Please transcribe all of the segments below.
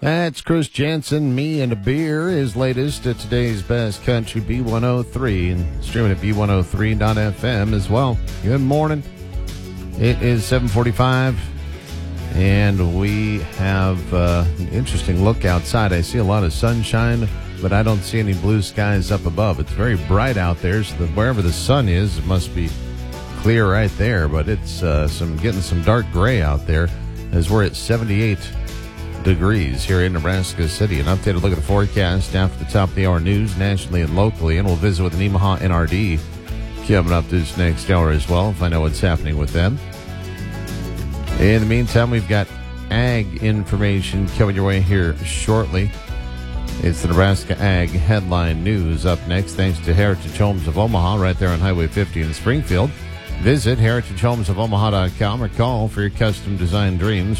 That's Chris Jensen, Me and a Beer, his latest at today's Best Country B103 and streaming at B103.fm as well. Good morning. It is 7:45 and we have an interesting look outside. I see a lot of sunshine, but I don't see any blue skies up above. It's very bright out there, so wherever the sun is, it must be clear right there, but it's getting some dark gray out there as we're at 78 degrees here in Nebraska City. An updated look at the forecast after the top of the hour news nationally and locally, and we'll visit with an Omaha NRD coming up this next hour as well, find out what's happening with them. In the meantime, we've got ag information coming your way here shortly. It's the Nebraska Ag Headline News up next, thanks to Heritage Homes of Omaha right there on Highway 50 in Springfield. Visit heritagehomesofOmaha.com or call for your custom design dreams,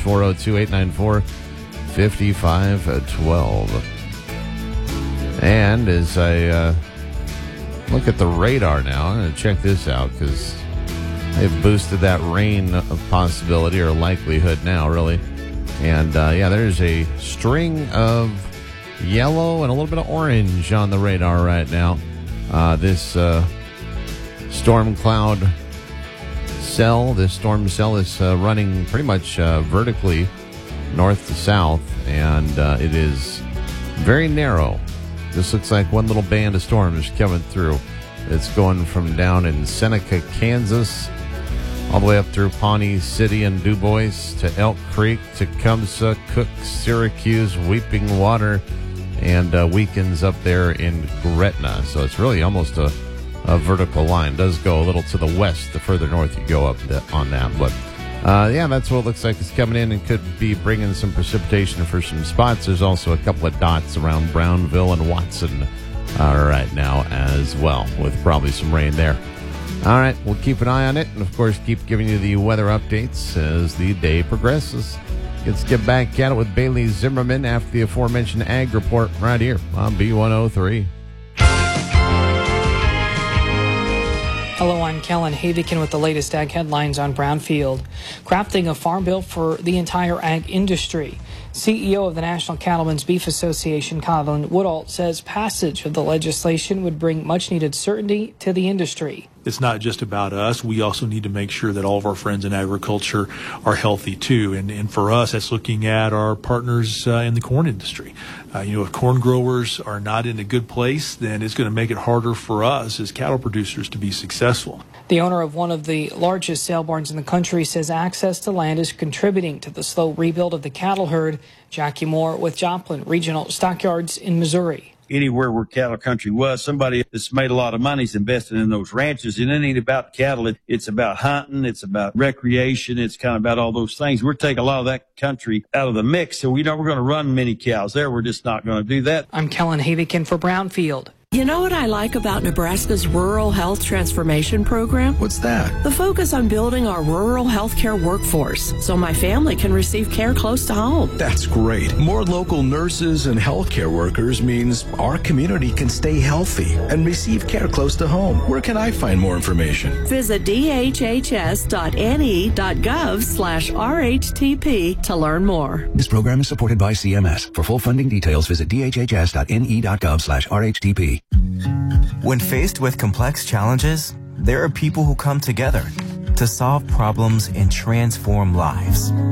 402-894-5512. And as I look at the radar now, I'm going to check this out because they've boosted that rain possibility or likelihood now, really. And, there's a string of yellow and a little bit of orange on the radar right now. This storm cell is running pretty much vertically north to south, and it is very narrow. This looks like one little band of storms coming through. It's going from down in Seneca, Kansas, all the way up through Pawnee City and Du Bois to Elk Creek, Tecumseh, Cook, Syracuse, Weeping Water, and weekends up there in Gretna. So it's really almost a vertical line. It does go a little to the west the further north you go up on that. But, that's what it looks like it's coming in and could be bringing some precipitation for some spots. There's also a couple of dots around Brownville and Watson right now as well, with probably some rain there. All right, we'll keep an eye on it and, of course, keep giving you the weather updates as the day progresses. Let's get back at it with Bailey Zimmerman after the aforementioned Ag Report right here on B103. Hello, I'm Kellen Havikin with the latest ag headlines on Brownfield. Crafting a farm bill for the entire ag industry. CEO of the National Cattlemen's Beef Association, Colin Woodall, says passage of the legislation would bring much-needed certainty to the industry. It's not just about us. We also need to make sure that all of our friends in agriculture are healthy too. And for us, that's looking at our partners in the corn industry. If corn growers are not in a good place, then it's going to make it harder for us as cattle producers to be successful. The owner of one of the largest sale barns in the country says access to land is contributing to the slow rebuild of the cattle herd. Jackie Moore with Joplin Regional Stockyards in Missouri. Anywhere where cattle country was, somebody that's made a lot of money is investing in those ranches. And it ain't about cattle. It's about hunting. It's about recreation. It's kind of about all those things. We're taking a lot of that country out of the mix. So we're going to run many cows there. We're just not going to do that. I'm Kellen Havikin for Brownfield. You know what I like about Nebraska's Rural Health Transformation Program? What's that? The focus on building our rural healthcare workforce so my family can receive care close to home. That's great. More local nurses and healthcare workers means our community can stay healthy and receive care close to home. Where can I find more information? Visit dhhs.ne.gov/RHTP to learn more. This program is supported by CMS. For full funding details, visit dhhs.ne.gov/RHTP. When faced with complex challenges, there are people who come together to solve problems and transform lives.